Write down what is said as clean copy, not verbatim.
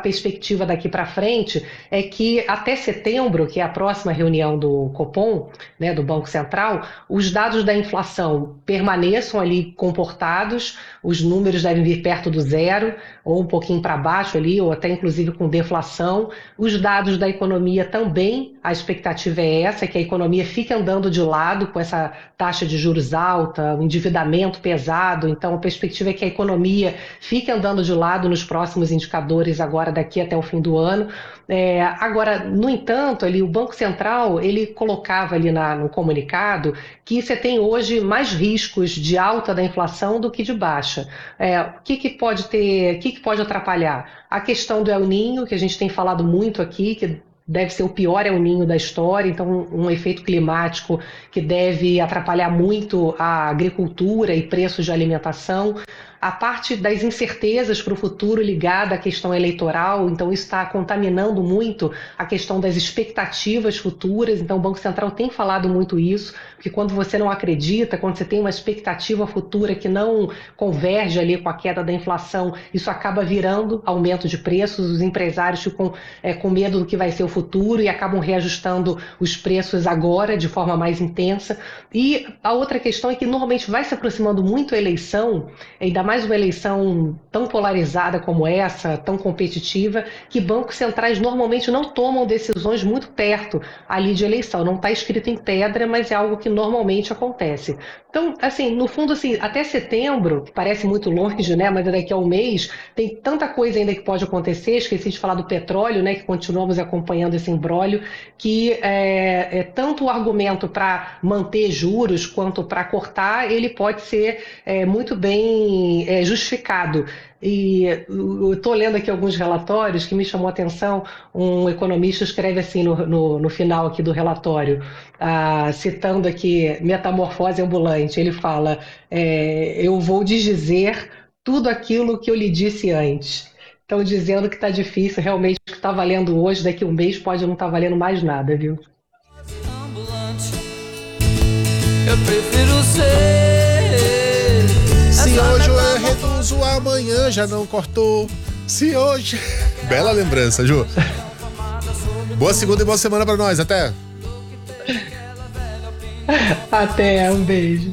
perspectiva daqui para frente é que até setembro, que é a próxima reunião do Copom, né, do Banco Central, os dados da inflação permaneçam ali comportados, os números devem vir perto do zero, ou um pouquinho para baixo ali, ou até inclusive com deflação. Os dados da economia também, a expectativa é essa, que a economia fique andando de lado com essa taxa de juros alta, o endividamento pesado. Então a perspectiva é que a economia fique andando de lado nos próximos indicadores agora daqui até o fim do ano. Agora, no entanto, ali, o Banco Central ele colocava ali no comunicado que você tem hoje mais riscos de alta da inflação do que de baixa. O que pode atrapalhar? A questão do El Niño, que a gente tem falado muito aqui, que deve ser o pior El Niño da história, então um efeito climático que deve atrapalhar muito a agricultura e preços de alimentação. A parte das incertezas para o futuro ligada à questão eleitoral, então isso está contaminando muito a questão das expectativas futuras, então o Banco Central tem falado muito isso, porque quando você não acredita, quando você tem uma expectativa futura que não converge ali com a queda da inflação, isso acaba virando aumento de preços, os empresários ficam com medo do que vai ser o futuro e acabam reajustando os preços agora de forma mais intensa. E a outra questão é que normalmente vai se aproximando muito a eleição, ainda mais uma eleição tão polarizada como essa, tão competitiva, que bancos centrais normalmente não tomam decisões muito perto ali de eleição. Não está escrito em pedra, mas é algo que normalmente acontece. Então, assim, no fundo, assim, até setembro, que parece muito longe, né, mas daqui a um mês, tem tanta coisa ainda que pode acontecer. Esqueci de falar do petróleo, né, que continuamos acompanhando esse imbróglio, que tanto o argumento para manter juros quanto para cortar, ele pode ser muito bem justificado. E eu estou lendo aqui alguns relatórios que me chamou a atenção. Um economista escreve assim no final aqui do relatório, citando aqui Metamorfose Ambulante, ele fala, eu vou desdizer tudo aquilo que eu lhe disse antes. Então, dizendo que está difícil, realmente o que está valendo hoje, daqui a um mês pode não estar valendo mais nada, viu? Eu prefiro ser. Se hoje eu reduzo, amanhã já não cortou. Se hoje... Bela lembrança, Ju. Boa segunda e boa semana pra nós. Até. Até, um beijo.